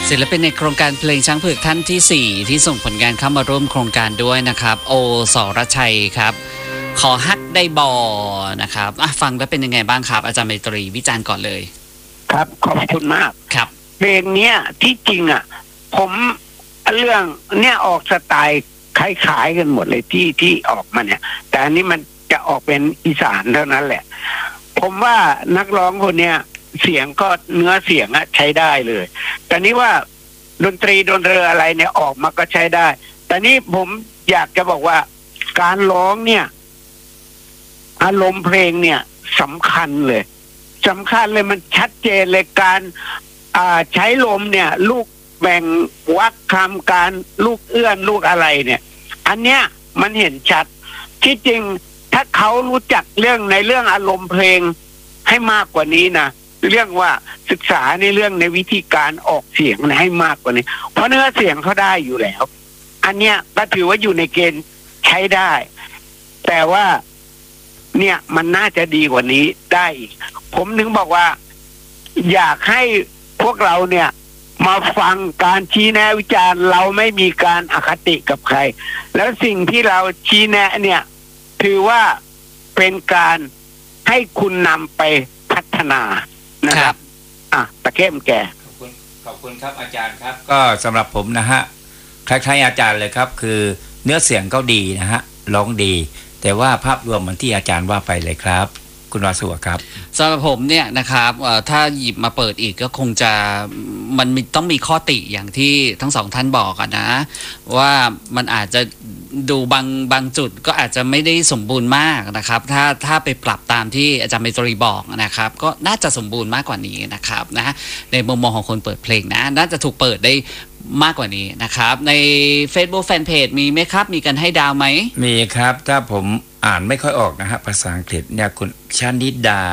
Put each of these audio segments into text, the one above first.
ศิลปินในโครงการเพลงช้างเผือกท่านที่4ที่ส่งผลงานเข้ามาร่วมโครงการด้วยนะครับโอสรชัยครับขอฮักได้บอนะครับฟังแล้วเป็นยังไงบ้างครับอาจารย์ไมตรีวิจารณ์ก่อนเลยครับขอบคุณมากครับเพลงเนี้ยที่จริงผมเรื่องเนี้ยออกสไตล์คล้ายๆกันหมดเลยที่ออกมาเนี่ยแต่อันนี้มันจะออกเป็นอีสานเท่านั้นแหละผมว่านักร้องคนเนี้ยเสียงก็เนื้อเสียงใช้ได้เลยแต่นี้ว่าดนตรีดนเรืออะไรเนี่ยออกมาก็ใช้ได้แต่นี้ผมอยากจะบอกว่าการร้องเนี่ยอารมณ์เพลงเนี่ยสำคัญเลยมันชัดเจนเลยการใช้ลมเนี่ยลูกแบ่งวรรคคำการลูกเอื้อนลูกอะไรเนี่ยอันเนี้ยมันเห็นชัดที่จริงถ้าเขารู้จักเรื่องอารมณ์เพลงให้มากกว่านี้นะเรื่องว่าศึกษาในเรื่องในวิธีการออกเสียงให้มากกว่านี้เพราะเนื้อเสียงเขาได้อยู่แล้วอันเนี้ยก็ถือว่าอยู่ในเกณฑ์ใช้ได้แต่ว่าเนี่ยมันน่าจะดีกว่านี้ได้ผมถึงบอกว่าอยากให้พวกเราเนี่ยมาฟังการชี้แนะวิจารณ์เราไม่มีการอคติกับใครแล้วสิ่งที่เราชี้แนะเนี่ยถือว่าเป็นการให้คุณนำไปพัฒนานะครับตะเข้มแก่ขอบคุณครับอาจารย์ครับก็สำหรับผมนะฮะคล้ายๆอาจารย์เลยครับคือเนื้อเสียงก็ดีนะฮะร้องดีแต่ว่าภาพรวมเหมือนที่อาจารย์ว่าไปเลยครับคุณวาสุครับสำหรับผมเนี่ยนะครับถ้าหยิบมาเปิดอีกก็คงจะมันต้องมีข้อติอย่างที่ทั้งสองท่านบอกนะว่ามันอาจจะดูบางจุดก็อาจจะไม่ได้สมบูรณ์มากนะครับถ้าไปปรับตามที่อาจารย์ไมตรีบอกนะครับก็น่าจะสมบูรณ์มากกว่านี้นะครับนะในมุมมองของคนเปิดเพลงนะน่าจะถูกเปิดได้มากกว่านี้นะครับใน Facebook Fanpage มีไหมครับมีกันให้ดาวไหมมีครับถ้าผมอ่านไม่ค่อยออกนะฮะภาษาอังกฤษเนี่ยคุณชนิดา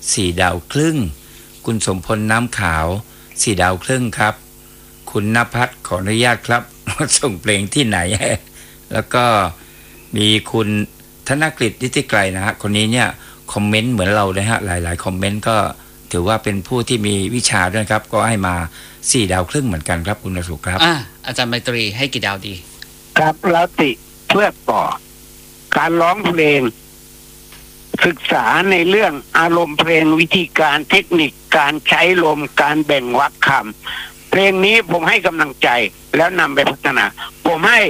4 ดาวครึ่งคุณสมพลน้ำขาว4 ดาวครึ่งครับคุณณภัทรขออนุญาตครับส่งเพลงที่ไหนแล้วก็มีคุณธนกฤษนิติไกรนะฮะคนนี้เนี่ยคอมเมนต์เหมือนเราเลยฮะหลายๆคอมเมนต์ก็ถือว่าเป็นผู้ที่มีวิชาด้วยครับก็ให้มา4 ดาวครึ่งเหมือนกันครับคุณวสุครับอาจารย์ไมตรีให้กี่ดาวดีครับแล้วติเพื่อต่อการร้องเพลงศึกษาในเรื่องอารมณ์เพลงวิธีการเทคนิคการใช้ลมการแบ่งวรรคคำเพลงนี้ผมให้กำลังใจแล้วนำไปพัฒนาผมให้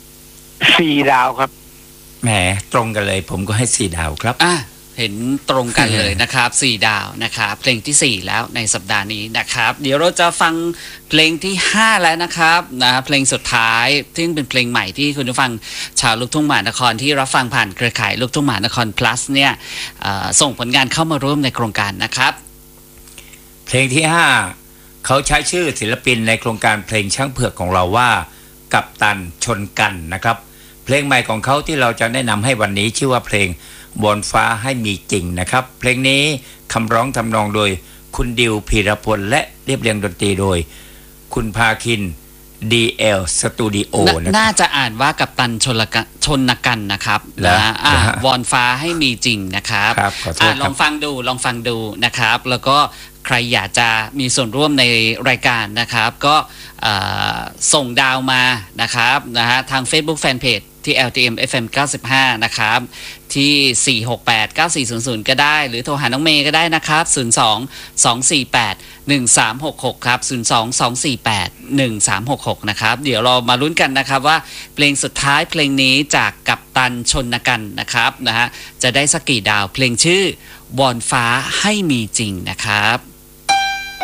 4 ดาวครับแหมตรงกันเลยผมก็ให้4 ดาวครับเห็นตรงกันเลยนะครับ4 ดาวนะครับเพลงที่4แล้วในสัปดาห์นี้นะครับเดี๋ยวเราจะฟังเพลงที่5แล้วนะครับนะเพลงสุดท้ายซึ่งเป็นเพลงใหม่ที่คุณผู้ฟังชาวลูกทุ่งมหานครที่รับฟังผ่านเครือข่ายลูกทุ่งมหานคร plus เนี่ยส่งผลงานเข้ามาร่วมในโครงการนะครับเพลงที่5เขาใช้ชื่อศิลปินในโครงการเพลงช้างเผือกของเราว่ากัปตันชนกันนะครับเพลงใหม่ของเขาที่เราจะแนะนำให้วันนี้ชื่อว่าเพลงบนฟ้าให้มีจริงนะครับเพลงนี้คำร้องทำนองโดยคุณดิวพีรพลและเรียบเรียงดนตรีโดยคุณภาคิน DL Studio น่าจะอ่านว่ากัปตันชนกันนะครับนะวอนฟ้าให้มีจริงนะครับลองฟังดูนะครับแล้วก็ใครอยากจะมีส่วนร่วมในรายการนะครับก็ส่งดาวมานะครับทาง Facebook Fanpage ที่ LTM FM 95นะครับที่4689400ก็ได้หรือโทรหาน้องเมย์ก็ได้นะครับ02-248-1366ครับ02-248-1366นะครับเดี๋ยวเรามาลุ้นกันนะครับว่าเพลงสุดท้ายเพลงนี้จากกัปตันชนกันนะครับจะได้สักกี่ดาวเพลงชื่อวอนฟ้าให้มีจริงนะครับ